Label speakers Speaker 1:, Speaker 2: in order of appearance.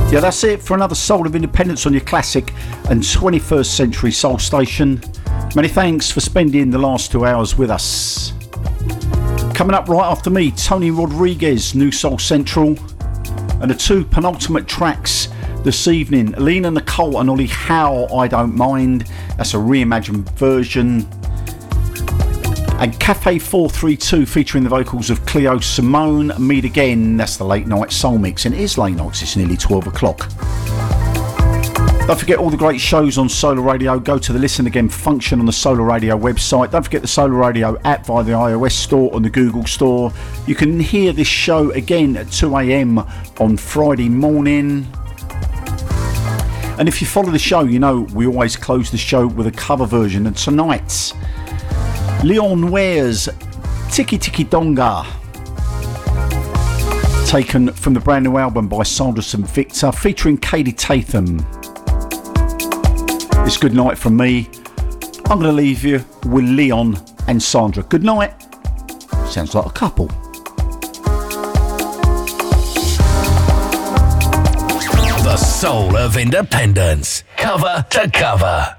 Speaker 1: Yeah, that's it for another Soul of Independence on your classic and 21st century soul station. Many thanks for spending the last 2 hours with us. Coming up right after me, Tony Rodriguez, New Soul Central, and the two penultimate tracks this evening, Lena Nicole and Ollie Howe, I Don't Mind. That's a reimagined version. And Cafe 432 featuring the vocals of Cleo Simone, Meet Again. That's the late night soul mix, and it is late nights, it's nearly 12 o'clock. Don't forget all the great shows on Solar Radio. Go to the Listen Again function on the Solar Radio website. Don't forget the Solar Radio app via the iOS store and the Google store. You can hear this show again at 2 a.m. on Friday morning. And if you follow the show, you know we always close the show with a cover version. And tonight, Leon Ware's Tiki Tiki Donga, taken from the brand new album by Sandra St. Victor, featuring Katie Tatham. It's good night from me. I'm going to leave you with Leon and Sandra. Good night. Sounds like a couple.
Speaker 2: The Soul of Independence, cover to cover.